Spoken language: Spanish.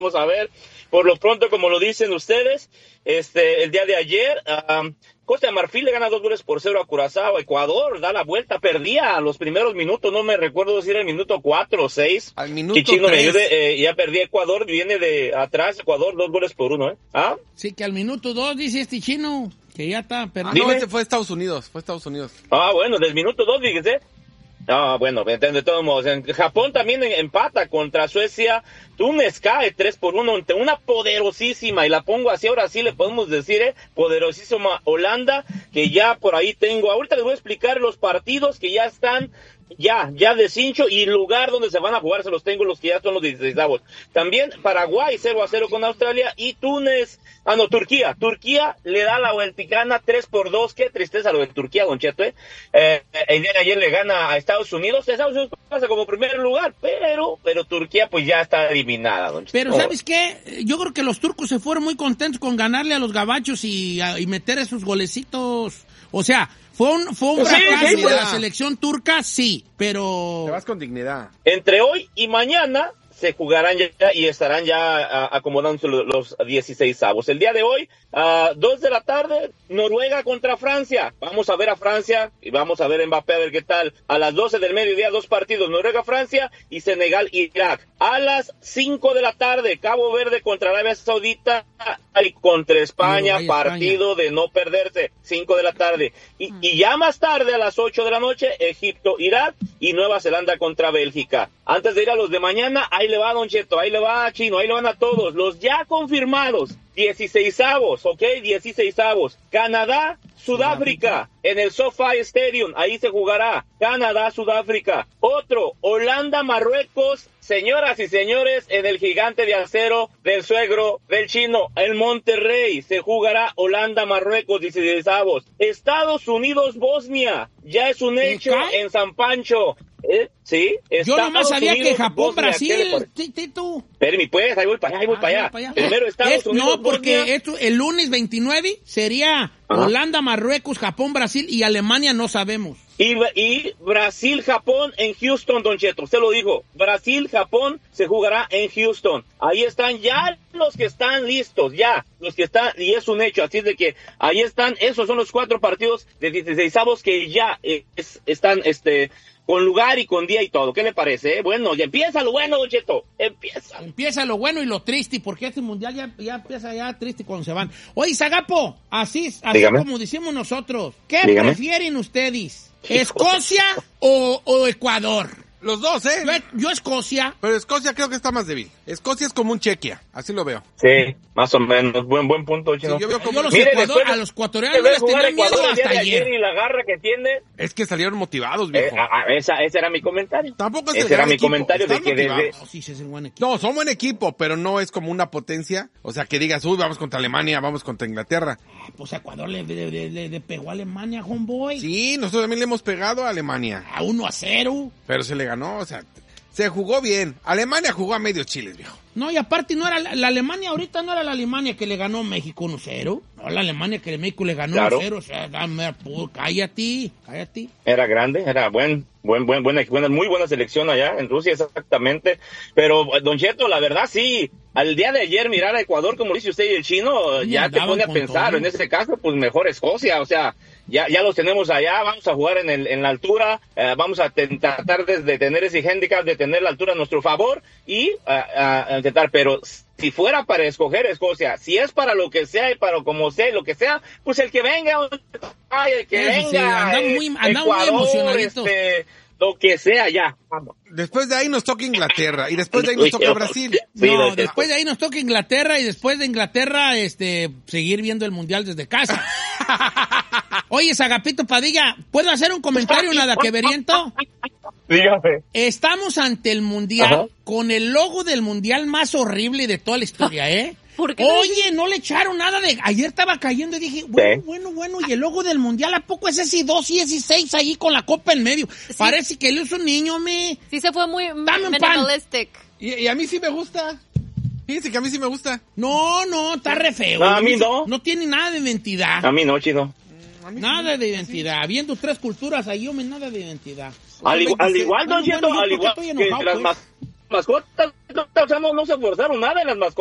a ver. Por lo pronto, como lo dicen ustedes, el día de ayer, Costa de Marfil le gana 2-0 a Curazao. Ecuador da la vuelta, perdía a los primeros minutos, no me recuerdo si era el minuto 4 o 6. Al minuto Chichino 3. me ayude, ya perdí Ecuador, viene de atrás, Ecuador 2-1, ¿eh? ¿Ah? Sí, que al minuto 2 dice este chino, que ya está perdido. No, fue Estados Unidos, Ah, bueno, del minuto 2, fíjese. Ah, bueno, de todos modos, en Japón también empata contra Suecia. Túnez cae 3-1 ante una poderosísima, y la pongo así, ahora sí le podemos decir, poderosísima Holanda, que ya por ahí tengo. Ahorita les voy a explicar los partidos que ya están ya de cincho, y lugar donde se van a jugar, se los tengo, los que ya son los 16avos. También Paraguay 0-0 con Australia, y Turquía le da la vuelticana 3-2, qué tristeza lo de Turquía, Don Cheto, el día de ayer le gana a Estados Unidos pasa como primer lugar, pero Turquía pues ya está eliminada, Don Cheto. Pero ¿sabes qué? Yo creo que los turcos se fueron muy contentos con ganarle a los gabachos y meter esos golecitos, o sea, fue un fracaso de la selección turca, sí, pero... Te vas con dignidad. Entre hoy y mañana se jugarán ya y estarán ya acomodándose los 16avos. El día de hoy, 2 de la tarde, Noruega contra Francia. Vamos a ver a Francia y vamos a ver a Mbappé a ver qué tal. A las 12 del mediodía, 2 partidos, Noruega-Francia y Senegal-Irak. A las 5 de la tarde, Cabo Verde contra Arabia Saudita y contra España, partido de no perderse, 5 de la tarde. Y ya más tarde, a las 8 de la noche, Egipto-Irak y Nueva Zelanda contra Bélgica. Antes de ir a los de mañana, ahí le va Don Cheto, ahí le va Chino, ahí le van a todos. Los ya confirmados, 16avos, ¿ok? 16avos. Canadá, Sudáfrica, en el SoFi Stadium, ahí se jugará. Canadá, Sudáfrica. Otro, Holanda, Marruecos. Señoras y señores, en el gigante de acero del suegro del Chino, el Monterrey, se jugará Holanda, Marruecos, 16avos. Estados Unidos, Bosnia, ya es un hecho en San Pancho. Sí, yo nomás sabía que Japón, Bosnia, Brasil, Tito. Espérame, pues, ahí voy para allá. Primero Estados Unidos, no, porque Bosnia. el lunes 29 sería Holanda, Marruecos, Japón, Brasil y Alemania, no sabemos. Y Brasil, Japón en Houston, Don Cheto, usted lo dijo. Brasil, Japón se jugará en Houston. Ahí están ya los que están listos, ya. Los que están, y es un hecho. Así es de que ahí están, esos son los 4 partidos de 16avos que ya están, con lugar y con día y todo. ¿Qué le parece? Bueno, ya empieza lo bueno, Don Cheto. Empieza lo bueno y lo triste, porque este mundial ya empieza ya triste cuando se van. Oye, Zagapo, así como decimos nosotros, ¿qué prefieren ustedes? ¿Escocia o Ecuador? Los dos, ¿eh? Yo Escocia. Pero Escocia creo que está más débil. Escocia es como un Chequia, así lo veo. Sí, más o menos. Buen punto, Chino. Sí, yo veo como... a los ecuatorianos les tenía miedo hasta ayer. Y la garra que tiene... Es que salieron motivados, viejo. Ese era mi comentario. Tampoco es ese era mi comentario de que desde... No, sí, es un buen equipo. No, son buen equipo, pero no es como una potencia. O sea, que digas, vamos contra Alemania, vamos contra Inglaterra. Pues Ecuador le pegó a Alemania, homeboy. Sí, nosotros también le hemos pegado a Alemania. A 1-0. Pero se le ganó, o sea... Se jugó bien. Alemania jugó a medio chiles, viejo. No, y aparte no era la Alemania, ahorita no era la Alemania que le ganó México 1-0. No, la Alemania que México le ganó 1-0. O sea, cállate. Era grande, era buena, muy buena selección allá en Rusia, exactamente. Pero, Don Cheto, la verdad sí, al día de ayer mirar a Ecuador, como dice usted y el Chino, ya te pone a pensar, en ese caso, pues mejor Escocia, o sea... Ya los tenemos allá, vamos a jugar en la altura, vamos a tratar de tener ese handicap, de tener la altura a nuestro favor y intentar, pero si fuera para escoger Escocia, si es para lo que sea y para como sea, lo que sea, pues el que venga, el que venga, sí, andamos muy emocionaditos. Lo que sea, ya, vamos. Después de ahí nos toca Inglaterra, y después de ahí nos toca Brasil. No, después de ahí nos toca Inglaterra, y después de Inglaterra, seguir viendo el Mundial desde casa. Oye, Agapito Padilla, ¿puedo hacer un comentario nada que veriento? Dígame. Estamos ante el Mundial con el logo del Mundial más horrible de toda la historia, ¿eh? Oye, no le echaron nada de... Ayer estaba cayendo y dije, bueno, y el logo del Mundial, ¿a poco es ese 2 y ese 6 ahí con la copa en medio? Sí. Parece que él es un niño, Sí, se fue muy minimalistic. Y a mí sí me gusta. Fíjense que a mí sí me gusta. No, está re feo. No, a mí no. No tiene nada de identidad. A mí no, Chino. Nada de identidad. Viendo 3 culturas ahí, nada de identidad. Al igual, Don Cheto, al igual que las mascotas o sea, no se forzaron nada en las mascotas.